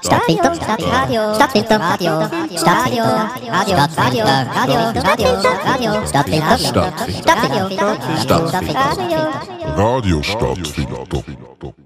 Stadtfilter, Radio, Stadtfilter, Radio, Stadtfilter, Radio, Radio, Radio, Radio, Stadtfilter, Stadtfilter, Radio, Stadtfilter.